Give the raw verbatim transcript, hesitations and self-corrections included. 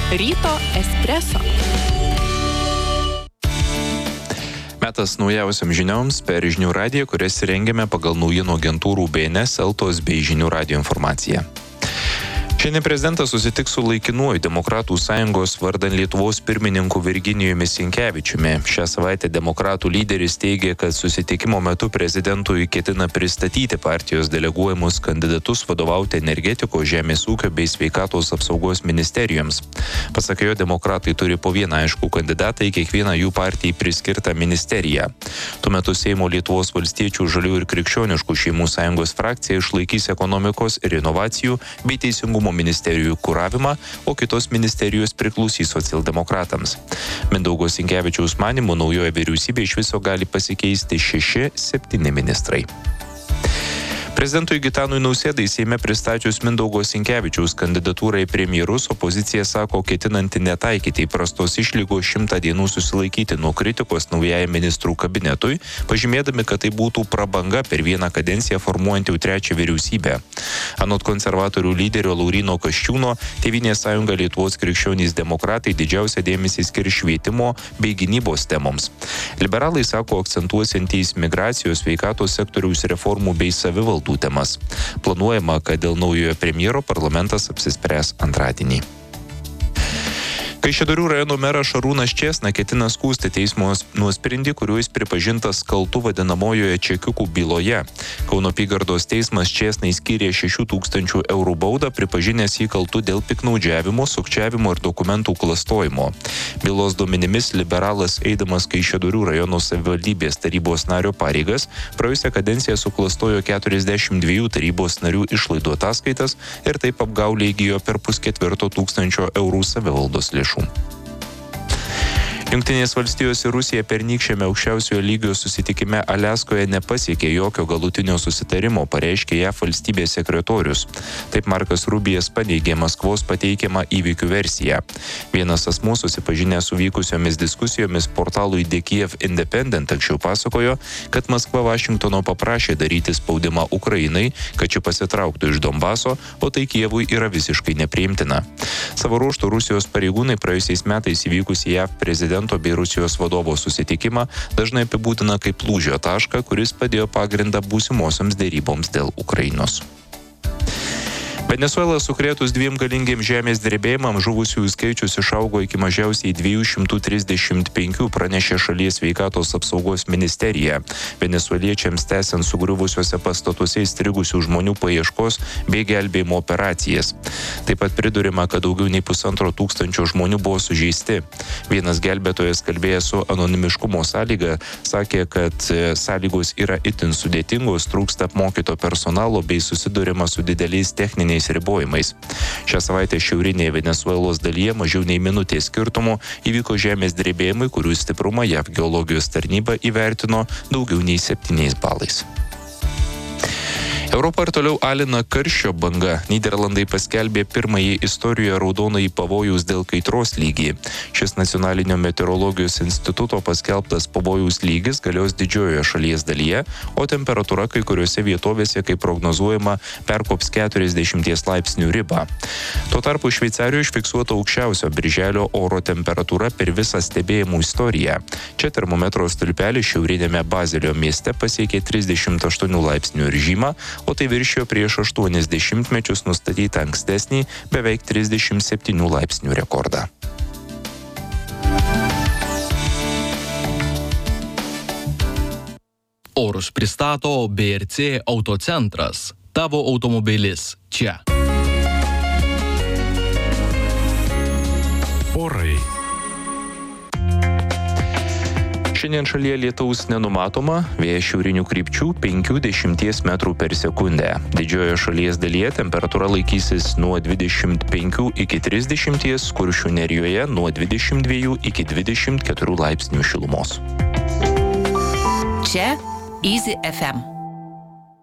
Ryto espreso. Metas naujausiam žinioms per žinių radiją, kurias rengiame pagal naujienų agentūrų B N S, Eltos bei žinių radijo informaciją. Šiandien prezidentas susitiks su laikinuoju Demokratų sąjungos vardan Lietuvos pirmininku Virginijumi Sinkevičiumi. Šią savaitę demokratų lyderis teigė, kad susitikimo metu prezidentui ketina pristatyti partijos deleguojamus kandidatus vadovauti energetikos, žemės ūkio bei sveikatos apsaugos ministerijoms. Pasak jo, demokratai turi po vieną aiškų kandidatą į kiekvieną jų partijai priskirtą ministeriją. Tuo metu Seimo Lietuvos valstiečių, žaliųjų ir krikščioniškų šeimų sąjungos frakcija išlaikys ekonomikos ir inovacijų bei teisingumo ministerijų kuravimą, o kitos ministerijos priklausys socialdemokratams. Mindaugo Sinkevičiaus manymu, naujoje vyriausybėje iš viso gali pasikeisti šeši, septyni ministrai. Prezidentui Gitanui Nausėdai Seime pristačius Mindaugo Sinkevičiaus kandidatūrą į premjerus, opozicija sako ketinanti netaikyti įprastos išlygos šimtą dienų susilaikyti nuo kritikos naujajam ministrų kabinetui, pažymėdami, kad tai būtų prabanga per vieną kadenciją formuojant jau trečią vyriausybę. Anot konservatorių lyderio Lauryno Kasčiūno, Tėvynės sąjunga Lietuvos krikščionys demokratai didžiausią dėmesį skirs švietimo bei gynybos temoms. Liberalai sako akcentuosiantys migracijos, sveikatos sektoriaus reformų bei savivaldų temas. Planuojama, kad dėl naujojo premjero parlamentas apsispręs antradienį. Kaišiadorių rajono meras Šarūnas Čėsna ketina skųsti teismo nuosprendį, kuriuo jis pripažintas kaltu vadinamojoje čekiukų byloje. Kauno apygardos teismas Čėsnai skyrė šešių tūkstančių eurų baudą, pripažinęs jį kaltu dėl piktnaudžiavimo, sukčiavimo ir dokumentų klastojimo. Bylos duomenimis liberalas, eidamas Kaišiadorių rajono savivaldybės tarybos nario pareigas, praėjusią kadenciją suklastojo keturiasdešimt dviejų tarybos narių išlaidų ataskaitas ir taip apgaulė įgijo per pusketvirto tūkstančio eurų savivaldos lėšų. Jungtinės valstijos ir Rusija pernykščiame aukščiausiojo lygio susitikime Aliaskoje nepasiekė jokio galutinio susitarimo, pareiškė J A V valstybės sekretorius. Taip Markas Rubijas paneigė Maskvos pateikiamą įvykių versiją. Vienas asmuo susipažinęs su vykusiomis diskusijomis portalui The Kiev Independent anksčiau pasakojo, kad Maskva Vašingtono paprašė daryti spaudimą Ukrainai, kad ši pasitrauktų iš Donbaso, o tai Kievui yra visiškai nepriimtina. Savo ruožtu Rusijos pareigūnai praėjusiais metais įvykusį J A V prezidentą bei Rusijos vadovo susitikimą dažnai apibūdina kaip lūžio tašką, kuris padėjo pagrindą būsimosioms deryboms dėl Ukrainos. Venesuelą sukrėtus dviem galingiems žemės drebėjimams žuvusiųjų skaičius išaugo iki mažiausiai dviejų šimtų trisdešimt penkių, pranešė šalies sveikatos apsaugos ministerija. Venesueliečiams tęsiant sugriuvusiuose pastatuose įstrigusių žmonių paieškos bei gelbėjimo operacijas. Taip pat pridurima, kad daugiau nei pusantro tūkstančio žmonių buvo sužeisti. Vienas gelbėtojas, kalbėjęs su anonimiškumo sąlyga, sakė, kad sąlygos yra itin sudėtingos, trūksta apmokyto personalo bei susidurima su dideliais techniniais ribojimais. Šią savaitę šiaurinėje Venesuelos dalyje mažiau nei minutės skirtumu įvyko žemės drebėjimai, kurių stiprumą J A V geologijos tarnyba įvertino daugiau nei septyniais balais. Europą ir toliau alina karščio banga. Nyderlandai paskelbė pirmąjį istorijoje raudonąjį pavojaus dėl kaitros lygį. Šis nacionalinio meteorologijos instituto paskelbtas pavojaus lygis galios didžiojoje šalies dalyje, o temperatūra kai kuriuose vietovėse, kaip prognozuojama, perkops keturiasdešimties laipsnių ribą. Tuo tarpu Šveicarijoje užfiksuota aukščiausio birželio oro temperatūra per visą stebėjimų istoriją. Čia termometro stulpelis šiaurinėme Bazelio mieste pasiekė trisdešimt aštuonių laipsnių režimą, o tai viršijo prieš aštuonis dešimtmečius nustatytą ankstesnį beveik trisdešimt septynių laipsnių rekordą. Orus pristato B R C Autocentras. Tavo automobilis čia. Orai. Šiandien šalyje lietaus nenumatoma, vėjas šiaurinių krypčių penkių dešimties metrų per sekundę. Didžiojoje šalies dalyje temperatūra laikysis nuo dvidešimt penkių iki trisdešimties, Kuršių nerijoje nuo dvidešimt dviejų iki dvidešimt keturių laipsnių šilumos. Čia Easy F M.